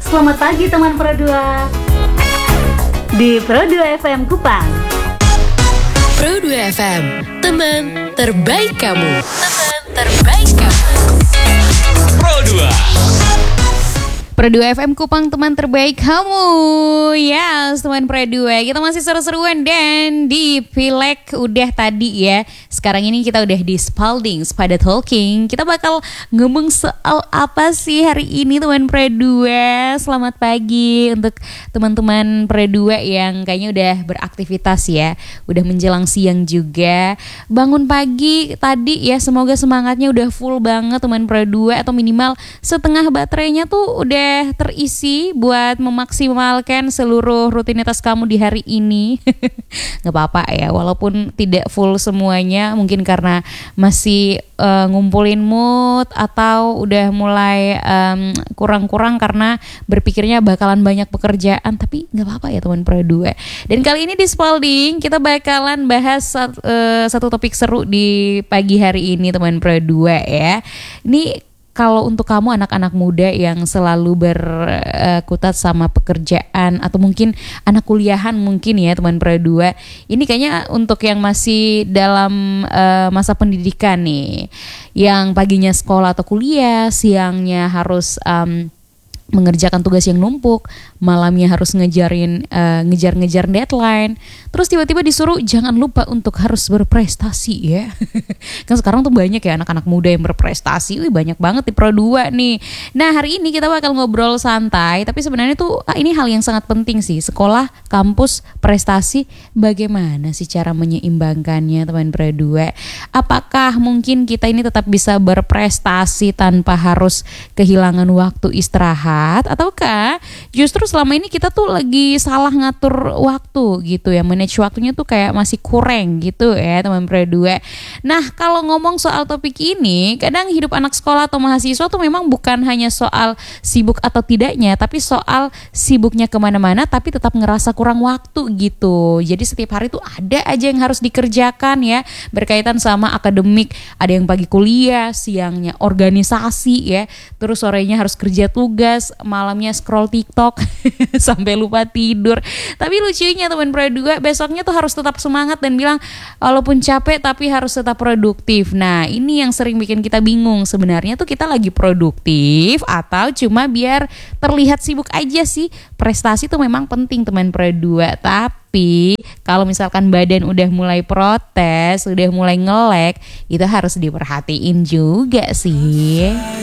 Selamat pagi teman Pro 2 di Pro 2 FM Kupang. Pro 2 FM, teman terbaik kamu. Teman terbaik kamu. Pro 2 Pro 2 FM Kupang, teman terbaik kamu. Yes, teman Pro 2. Kita masih seru-seruan dan di Pileg udah tadi ya. Sekarang ini kita udah di Spalding, Spada Talking. Kita bakal ngomong soal apa sih hari ini teman Pro 2. Selamat pagi untuk teman-teman Pro 2 yang kayaknya udah beraktivitas ya. Udah menjelang siang juga. Bangun pagi tadi ya, semoga semangatnya udah full banget teman Pro 2, atau minimal setengah baterainya tuh udah terisi buat memaksimalkan seluruh rutinitas kamu di hari ini. Gak apa-apa ya, walaupun tidak full semuanya, mungkin karena masih ngumpulin mood atau udah mulai kurang-kurang karena berpikirnya bakalan banyak pekerjaan, tapi gak apa-apa ya teman Pro 2. Dan kali ini di Spalding kita bakalan bahas satu topik seru di pagi hari ini teman Pro 2 ya. Ini kalau untuk kamu anak-anak muda yang selalu berkutat sama pekerjaan, atau mungkin anak kuliahan mungkin ya teman Pro 2, ini kayaknya untuk yang masih dalam masa pendidikan nih, yang paginya sekolah atau kuliah, siangnya harus mengerjakan tugas yang numpuk, malamnya harus ngejar-ngejar deadline, terus tiba-tiba disuruh jangan lupa untuk harus berprestasi ya. Kan sekarang tuh banyak ya anak-anak muda yang berprestasi. Banyak banget di Pro 2 nih. Nah, hari ini kita bakal ngobrol santai, tapi sebenarnya tuh ini hal yang sangat penting sih. Sekolah, kampus, prestasi, bagaimana sih cara menyeimbangkannya teman Pro 2? Apakah mungkin kita ini tetap bisa berprestasi tanpa harus kehilangan waktu istirahat? Ataukah justru selama ini kita tuh lagi salah ngatur waktu gitu ya, manage waktunya tuh kayak masih kurang gitu ya teman Pro 2. Nah, kalau ngomong soal topik ini, kadang hidup anak sekolah atau mahasiswa tuh memang bukan hanya soal sibuk atau tidaknya, tapi soal sibuknya kemana-mana tapi tetap ngerasa kurang waktu gitu. Jadi setiap hari tuh ada aja yang harus dikerjakan ya, berkaitan sama akademik. Ada yang pagi kuliah, siangnya organisasi ya, terus sorenya harus kerja tugas, malamnya scroll TikTok sampai lupa tidur. Tapi lucunya teman Pro 2, besoknya tuh harus tetap semangat dan bilang walaupun capek tapi harus tetap produktif. Nah, ini yang sering bikin kita bingung, sebenarnya tuh kita lagi produktif atau cuma biar terlihat sibuk aja sih. Prestasi tuh memang penting teman Pro 2, tapi kalau misalkan badan udah mulai protes, udah mulai ngelek, itu harus diperhatiin juga sih.